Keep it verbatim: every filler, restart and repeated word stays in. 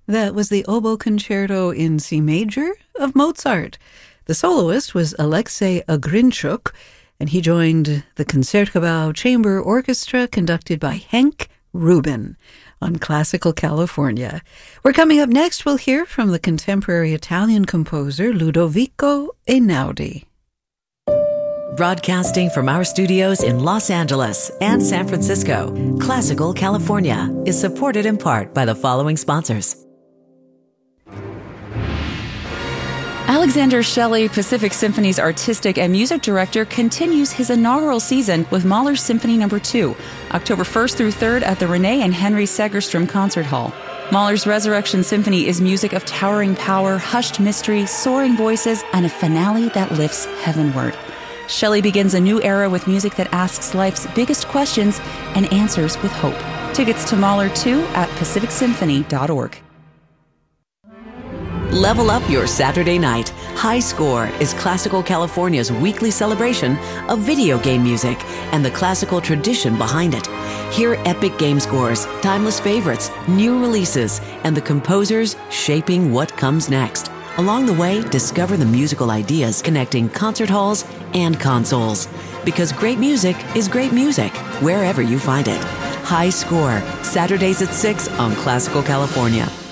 That was the Oboe Concerto in C major of Mozart. The soloist was Alexei Agrinchuk, and he joined the Concertgebouw Chamber Orchestra conducted by Henk Rubin on Classical California. We're coming up next, we'll hear from the contemporary Italian composer Ludovico Einaudi. Broadcasting from our studios in Los Angeles and San Francisco, Classical California is supported in part by the following sponsors. Alexander Shelley, Pacific Symphony's artistic and music director, continues his inaugural season with Mahler's Symphony Number two, October first through third at the Renee and Henry Segerstrom Concert Hall. Mahler's Resurrection Symphony is music of towering power, hushed mystery, soaring voices, and a finale that lifts heavenward. Shelley begins a new era with music that asks life's biggest questions and answers with hope. Tickets to Mahler two at pacific symphony dot org. Level up your Saturday night. High Score is Classical California's weekly celebration of video game music and the classical tradition behind it. Hear epic game scores, timeless favorites, new releases, and the composers shaping what comes next. Along the way, discover the musical ideas connecting concert halls and consoles. Because great music is great music, wherever you find it. High Score, Saturdays at six on Classical California.